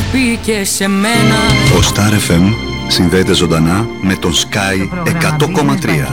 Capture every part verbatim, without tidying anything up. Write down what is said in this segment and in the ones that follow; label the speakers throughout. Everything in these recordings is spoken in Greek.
Speaker 1: πει και σε μένα.
Speaker 2: Ο Star εφ εμ συνδέεται ζωντανά με τον Sky εκατό κόμμα τρία.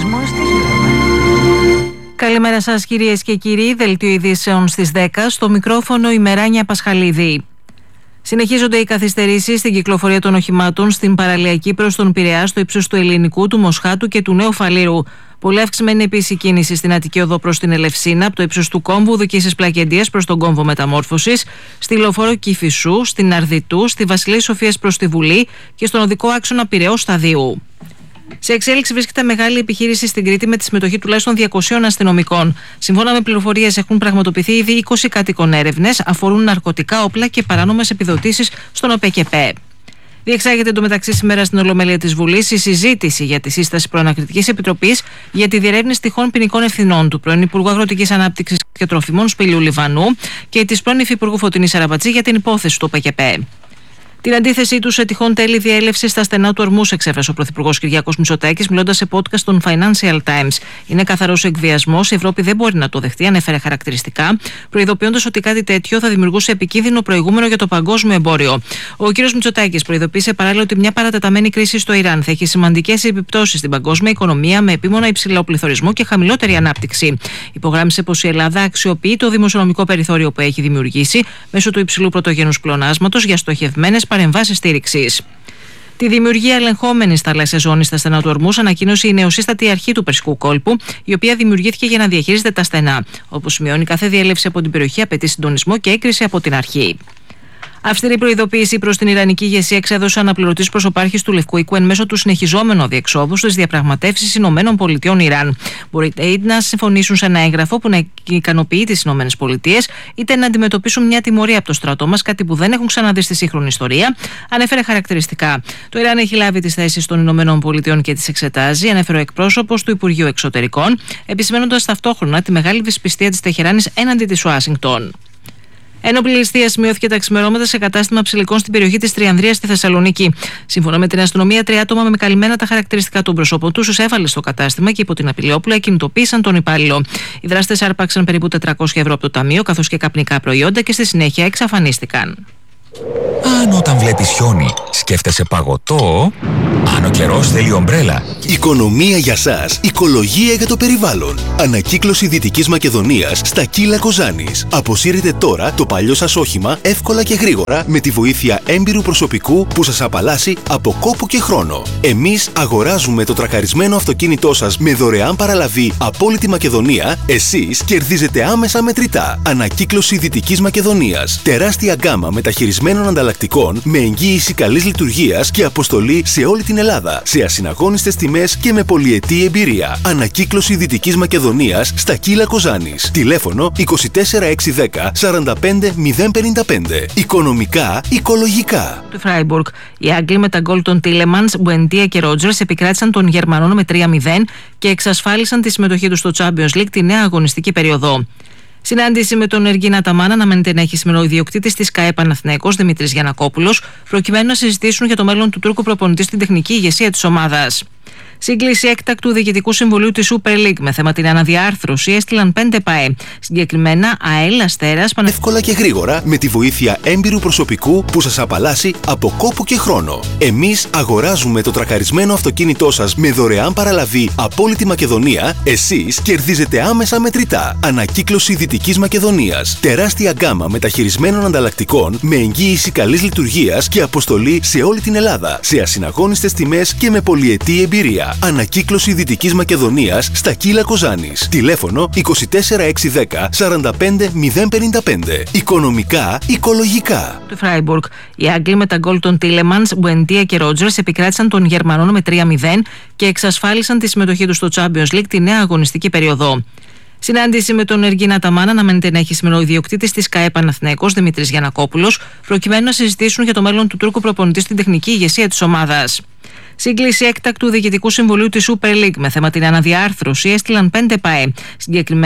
Speaker 3: Καλημέρα σας κυρίες και κύριοι, δελτίο ειδήσεων στις δέκα, στο μικρόφωνο η Μεράνια Πασχαλίδη. Συνεχίζονται οι καθυστερήσεις στην κυκλοφορία των οχημάτων στην παραλιακή προς τον Πειραιά στο ύψος του Ελληνικού, του Μοσχάτου και του Νέου Φαλήρου. Πολύ αυξημένη επίσης η κίνηση στην Αττική Οδό προς την Ελευσίνα, από το ύψος του Κόμβου Δουκίσης Πλακεντίας προς τον Κόμβο Μεταμόρφωσης, στη Λεωφόρο Κηφισού, στην Αρδιτού, στη Βασιλής Σοφίας προς τη Βουλή και στον οδικό άξονα Πειραιώς Σταδίου. Σε εξέλιξη βρίσκεται μεγάλη επιχείρηση στην Κρήτη με τη συμμετοχή τουλάχιστον διακοσίων αστυνομικών. Σύμφωνα με πληροφορίες, έχουν πραγματοποιηθεί ήδη είκοσι κατοικών έρευνες, αφορούν ναρκωτικά, όπλα και παράνομες επιδοτήσεις στον ΟΠΕΚΕΠΕ. Διεξάγεται εντωμεταξύ σήμερα στην Ολομέλεια της Βουλής η συζήτηση για τη σύσταση Προανακριτικής Επιτροπής για τη διερεύνηση τυχόν ποινικών ευθυνών του πρώην Υπουργού Αγροτικής Ανάπτυξης και Τροφιμών Σπηλιού Λιβανού και της πρώην Υφυπουργού Φωτεινής Σαραμπατζή για την υπόθεση του ΟΠΕΚΕΠΕ. Την αντίθεσή του σε τυχόν τέλη διέλευση στα στενά του ορμού εξέφρασε ο Πρωθυπουργός Κυριάκος Μητσοτάκης, μιλώντας σε podcast των Financial Times. Είναι καθαρός εκβιασμός, η Ευρώπη δεν μπορεί να το δεχτεί, ανέφερε χαρακτηριστικά, προειδοποιώντας ότι κάτι τέτοιο θα δημιουργούσε επικίνδυνο προηγούμενο για το παγκόσμιο εμπόριο. Ο κ. Μητσοτάκης προειδοποίησε παράλληλα ότι μια παρατεταμένη κρίση στο Ιράν θα έχει σημαντικές επιπτώσεις στην παγκόσμια οικονομία με επίμονα υψηλό πληθωρισμό και χαμηλότερη ανάπτυξη. Υπογράμμισε πως η Ελλάδα αξιοποιεί το δημοσιονομικό περιθώριο που έχει δημιουργήσει μέσω του υψηλού πρωτογενούς πλεονάσματος για στοχευμένες παρεμβάσεις στήριξης. Τη δημιουργία ελεγχόμενης θαλάσσιας ζώνης στα στενά του ορμούς ανακοίνωσε η νεοσύστατη αρχή του Περσικού κόλπου, η οποία δημιουργήθηκε για να διαχειρίζεται τα στενά. Όπως σημειώνει, κάθε διέλευση από την περιοχή απαιτεί συντονισμό και έγκριση από την αρχή. Αυστηρή προειδοποίηση προς την Ιρανική ηγεσία εξέδωσε αναπληρωτής προσωπάρχης του Λευκού Οίκου εν μέσω του συνεχιζόμενου αδιεξόδου στις διαπραγματεύσεις ΗΠΑ-Ιράν. Μπορεί είτε να συμφωνήσουν σε ένα έγγραφο που να ικανοποιεί τις ΗΠΑ, είτε να αντιμετωπίσουν μια τιμωρία από το στρατό μας, κάτι που δεν έχουν ξαναδεί στη σύγχρονη ιστορία, ανέφερε χαρακτηριστικά. Το Ιράν έχει λάβει τις θέσεις των ΗΠΑ και τις εξετάζει, ανέφερε ο εκπρόσωπος του Υπουργείου Εξωτερικών, επισημαίνοντας ταυτόχρονα τη μεγάλη δυσπιστία της Τεχεράνης έναντι της Ουάσιγκτον. Ένοπλη ληστεία σημειώθηκε τα ξημερώματα σε κατάστημα ψηλικών στην περιοχή της Τριανδρίας στη Θεσσαλονίκη. Σύμφωνα με την αστυνομία, τρία άτομα με καλυμμένα τα χαρακτηριστικά των προσώπων τους έβαλε στο κατάστημα και υπό την απειλή όπλα κινητοποίησαν τον υπάλληλο. Οι δράστες άρπαξαν περίπου τετρακόσια ευρώ από το ταμείο καθώς και καπνικά προϊόντα και στη συνέχεια εξαφανίστηκαν.
Speaker 4: Αν όταν βλέπεις χιόνι σκέφτεσαι παγωτό, αν ο καιρός θέλει ομπρέλα.
Speaker 5: Οικονομία για σας, οικολογία για το περιβάλλον. Ανακύκλωση Δυτικής Μακεδονίας στα Κύλα Κοζάνης. Αποσύρετε τώρα το παλιό σας όχημα εύκολα και γρήγορα με τη βοήθεια έμπειρου προσωπικού που σας απαλλάσσει από κόπο και χρόνο. Εμείς αγοράζουμε το τρακαρισμένο αυτοκίνητό σας με δωρεάν παραλαβή από όλη τη Μακεδονία. Εσείς κερδίζετε άμεσα μετρητά. Ανακύκλωση Δυτικής Μακεδονίας. Τεράστια γκάμα μεταχειρισμένων ανταλλακτικών με εγγύηση καλής λειτουργίας και αποστολή σε όλη την Ελλάδα. Σε ασυναγώνιστες τιμές και με πολυετή εμπειρία. Ανακύκλωση Δυτικής Μακεδονίας στα Κύλα Κοζάνης. Τηλέφωνο είκοσι τέσσερα εξακόσια δέκα σαράντα πέντε μηδέν πενήντα πέντε. Οικονομικά, οικολογικά.
Speaker 3: Του Φράιμπουργκ. Οι Άγγλοι με τα γκολ των Τίλεμανς, Μπουεντία και Ρότζερς επικράτησαν των Γερμανών με τρία μηδέν και εξασφάλισαν τη συμμετοχή τους στο Champions League τη νέα αγωνιστική περίοδο. Συνάντηση με τον Εργίνα Αταμάν αναμένεται να έχει σήμερα ο ιδιοκτήτης της ΚΑΕ Παναθηναϊκός Δημήτρης Γιαννακόπουλος, προκειμένου να συζητήσουν για το μέλλον του Τούρκου προπονητή στην τεχνική ηγεσία της ομάδας. Σύγκληση έκτακτου Διοικητικού Συμβουλίου της Super League με θέμα την αναδιάρθρωση έστειλαν πέντε ΠΑΕ. Συγκεκριμένα ΑΕΛ, Αστέρας, Πανε...
Speaker 5: Εύκολα και γρήγορα με τη βοήθεια έμπειρου προσωπικού που σας απαλλάσσει από κόπο και χρόνο. Εμείς αγοράζουμε το τρακαρισμένο αυτοκίνητό σας με δωρεάν παραλαβή από όλη τη Μακεδονία. Εσείς κερδίζετε άμεσα μετρητά. Ανακύκλωση Δυτικής Μακεδονίας. Τεράστια γκάμα μεταχειρισμένων ανταλλακτικών με εγγύηση καλής λειτουργίας και αποστολή σε όλη την Ελλάδα. Σε ασυναγώνιστες τιμές και με πολυετή εμπειρία. Ανακύκλωση Δυτικής Μακεδονίας στα Κύλα Κοζάνης. Τηλέφωνο είκοσι τέσσερα εξακόσια δέκα σαράντα πέντε μηδέν πενήντα πέντε. Οικονομικά, οικολογικά.
Speaker 3: Του Φράιμπουργκ. Οι Άγγλοι με τα γκολ των Τίλεμανς, Μπουεντία και Ρότζερς επικράτησαν των Γερμανών με τρία μηδέν και εξασφάλισαν τη συμμετοχή τους στο Champions League τη νέα αγωνιστική περίοδο. Συνάντηση με τον Εργίνα Αταμάν αναμένεται να έχει σήμερα ο ιδιοκτήτης της ΚΑΕ Παναθηναϊκός Δημήτρης Γιαννακόπουλος, προκειμένου να συζητήσουν για το μέλλον του Τούρκου προπονητή στην τεχνική ηγεσία της ομάδας. Σύγκληση έκτακτου Διοικητικού Συμβουλίου της Super League με θέμα την αναδιάρθρωση έστειλαν πέντε ΠΑΕ. Συγκεκριμένα